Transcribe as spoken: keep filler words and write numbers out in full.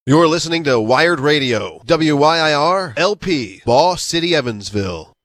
You're listening to Wired Radio, W Y I R L P, Ball City, Evansville.